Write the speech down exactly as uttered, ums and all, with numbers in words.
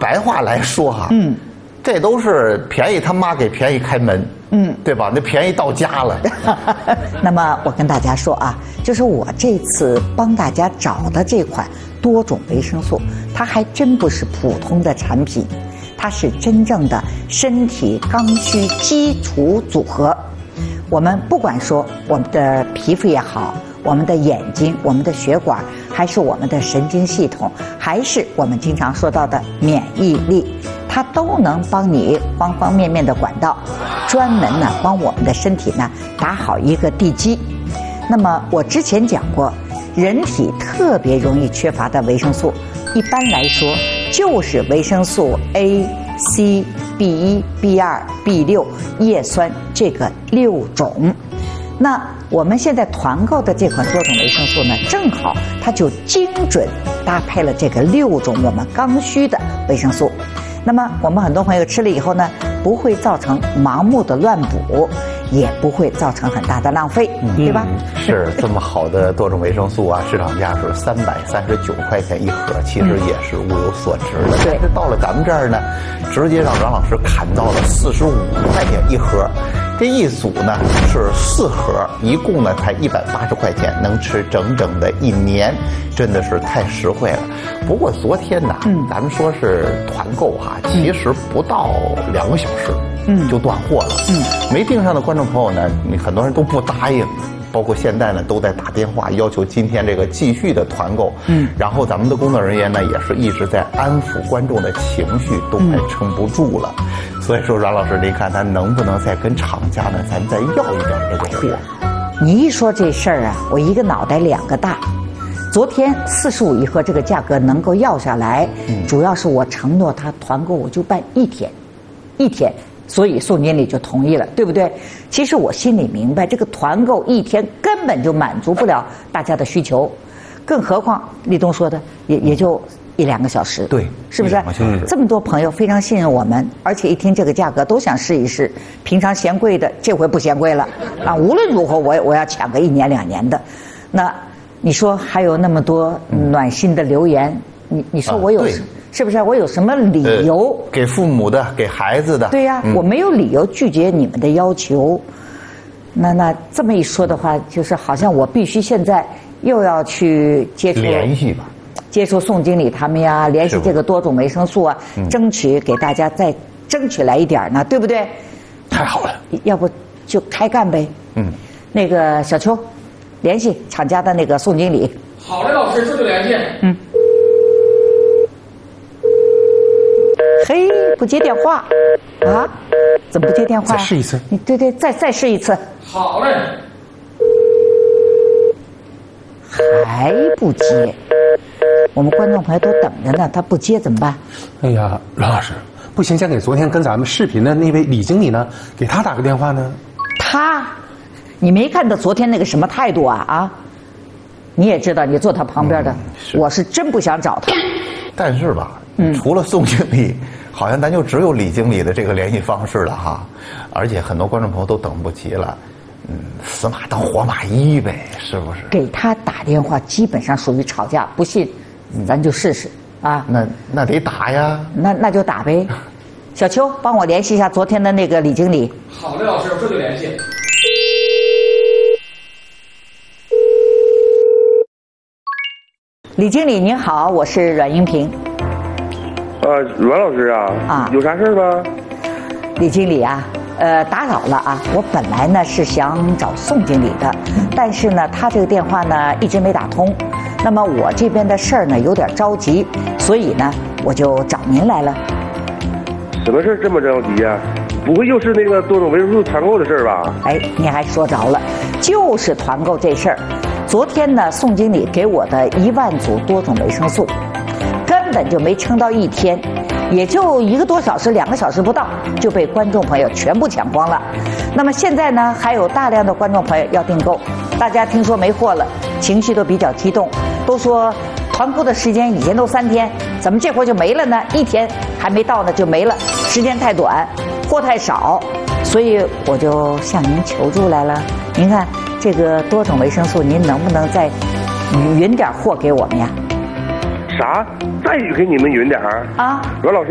白话来说哈， 嗯， 这都是便宜他妈给便宜开门， 嗯， 对吧？那便宜到家了。 那么我跟大家说啊，就是我这次帮大家找的这款多种维生素，它还真不是普通的产品，它是真正的身体刚需基础组合。我们不管说我们的皮肤也好，我们的眼睛、我们的血管，还是我们的神经系统，还是我们经常说到的免疫力，它都能帮你方方面面的管道，专门呢帮我们的身体呢打好一个地基。那么我之前讲过，人体特别容易缺乏的维生素，一般来说就是维生素 A、C、B 一、B 二、B 六、叶酸这个六种。那我们现在团购的这款多种维生素呢，正好它就精准搭配了这个六种我们刚需的维生素。那么我们很多朋友吃了以后呢，不会造成盲目的乱补，也不会造成很大的浪费，嗯、对吧？ 是这么好的多种维生素啊，市场价是三百三十九块钱一盒，其实也是物有所值的。但是到了咱们这儿呢，直接让阮老师砍到了四十五块钱一盒。这一组呢是四盒，一共呢才一百八十块钱，能吃整整的一年，真的是太实惠了。不过昨天呢，嗯、咱们说是团购哈、啊，其实不到两个小时，嗯，就断货了。嗯，没订上的观众朋友呢，你很多人都不答应。包括现在呢，都在打电话要求今天这个继续的团购。嗯，然后咱们的工作人员呢，也是一直在安抚观众的情绪，都快撑不住了。嗯、所以说，阮老师，您看咱能不能再跟厂家呢，咱再要一点这个货？ 你一说这事儿啊，我一个脑袋两个大。昨天四十五一盒这个价格能够要下来，嗯、主要是我承诺他团购我就办一天，一天。所以宋经理就同意了，对不对？其实我心里明白，这个团购一天根本就满足不了大家的需求，更何况立冬说的也也就一两个小时， 对， 是不是？这么多朋友非常信任我们，而且一听这个价格都想试一试，平常嫌贵的这回不嫌贵了啊！无论如何，我我要抢个一年两年的。那你说还有那么多暖心的留言，你你说我有？啊是不是我有什么理由、 呃、给父母的给孩子的？ 对呀、啊嗯，我没有理由拒绝你们的要求。那那这么一说的话，就是好像我必须现在又要去接触联系吧， 接触宋经理他们呀，联系这个多种维生素啊，嗯、争取给大家再争取来一点呢，对不对？ 太好了， 要不就开干呗。嗯，那个小邱，联系厂家的那个宋经理。 好嘞，老师，这就联系。 嗯。嘿，不接电话啊？怎么不接电话？ 再试一次。 你对对，再再试一次。 好嘞。 还不接，我们观众朋友都等着呢，他不接怎么办？ 哎呀，阮老师，不行，先给昨天跟咱们视频的那位李经理呢，给他打个电话呢。 他，你没看到昨天那个什么态度啊？啊？你也知道，你坐他旁边的，嗯、是我是真不想找他。 但是吧。嗯，除了宋经理，好像咱就只有李经理的这个联系方式了哈，而且很多观众朋友都等不及了，嗯，死马当活马医呗，是不是？ 给他打电话基本上属于吵架，不信，咱就试试啊。 那那得打呀， 那那就打呗。小邱，帮我联系一下昨天的那个李经理。 好嘞，老师，我这就联系。 李经理您好，我是阮英平。 呃，阮老师啊，啊，有啥事儿吗？ 李经理啊，呃，打扰了啊。我本来呢是想找宋经理的，但是呢，他这个电话呢一直没打通。那么我这边的事儿呢有点着急，所以呢我就找您来了。 什么事儿这么着急呀？不会又是那个多种维生素团购的事儿吧？ 哎，你还说着了，就是团购这事儿。昨天呢，宋经理给我的一万组多种维生素。根本就没撑到一天，也就一个多小时、两个小时不到，就被观众朋友全部抢光了。那么现在呢，还有大量的观众朋友要订购，大家听说没货了，情绪都比较激动，都说团购的时间以前都三天，怎么这会儿就没了呢？一天还没到呢就没了，时间太短，货太少，所以我就向您求助来了。您看这个多种维生素，您能不能再匀点货给我们呀？ 啥？再给你们匀点儿啊？阮老师。